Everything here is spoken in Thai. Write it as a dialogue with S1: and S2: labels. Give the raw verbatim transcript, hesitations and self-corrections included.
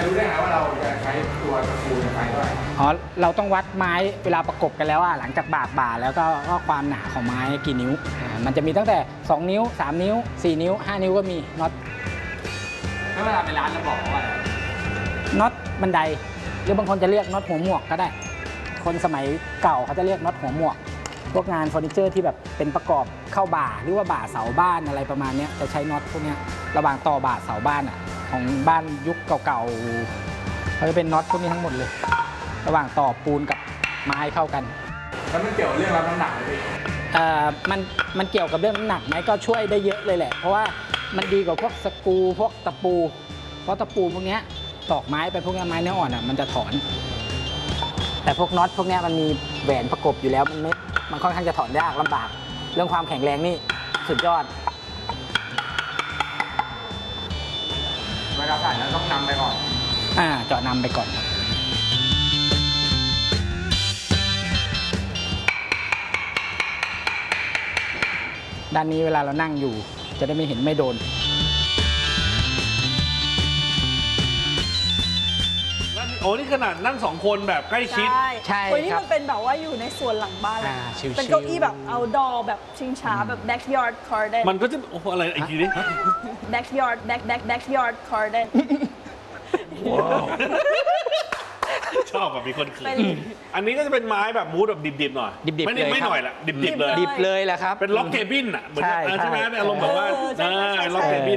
S1: รู้ได้ไงว่าเราจะใช้ตัวตะปูในไฟเท่าไหร่
S2: อ๋อเราต้องวัดไม้เวลาประกบกันแล้วอ่ะหลังจากบากบ่าแล้วก็ก็ความหนาของไม้กี่นิ้วอ่ามันจะมีตั้งแต่สองนิ้วสามนิ้วสี่นิ้วห้านิ้วก็มีน็อต
S1: แล้วเวลาไปร้านเราบอกว่าอะไร
S2: น็อตบันไดหรือบางคนจะเรียกน็อตหัวหมวกก็ได้คนสมัยเก่าเขาจะเรียกน็อตหัวหมวกพวกงานเฟอร์นิเจอร์ที่แบบเป็นประกอบเข้าบ่าหรือว่าบ่าเสาบ้านอะไรประมาณนี้จะใช้น็อตพวกนี้ระหว่างต่อบ่าเสาบ้านอ่ะของบ้านยุคเก่าๆเขาจะเป็นน็อตพวกนี้ทั้งหมดเลยระหว่างต่อปูนกับไม้เข้ากัน
S1: แล้วมันเกี่ยวเรื่องรับน้ำหนักไหมพี่
S2: เอ่อมันมันเกี่ยวกับเรื่องน้ำหนักไหมก็ช่วยได้เยอะเลยแหละเพราะว่ามันดีกว่าพวกสกรูพวกตะปูเพราะตะปูพวกนี้ตอกไม้ไปพวกนี้ไม้เนื้ออ่อนอ่ะมันจะถอนแต่พวกน็อตพวกนี้มันมีแหวนประกบอยู่แล้วมันไม่มันค่อนข้างจะถอนยากลำบากเรื่องความแข็งแรงนี่สุดยอด
S1: เวลาใส่เราต้องนำไปก่อน
S2: อ่าเจาะนำไปก่อนด้านนี้เวลาเรานั่งอยู่จะได้ไม่เห็นไม่โดน
S3: โอ้นี่ขนาดนั่งสองคนแบบใกล้ชิด
S2: ใช่
S4: วันนี้มันเป็นแบบว่าอยู่ในสวนหลังบ้านเป็นเก้าอี้แบบ outdoor แบบชิงช้าแบบ backyard garden
S3: มันก็จะโอ้อะไรอีกทีนี้
S4: backyard back back backyard garden
S3: ชอบแบบมีคนเขินอันนี้ก็จะเป็นไม้แบบมูดแบบดิบๆหน่อย
S2: ดิบๆเลย
S3: ไม่หน่อยละดิบๆเลย
S2: ดิบเลยแหละครับ
S3: เป็นล็อกเคบินอ่ะเหมือน
S2: ใช่
S3: ใช่ไหมอารมณ์แบบว่าล็อกเคบิน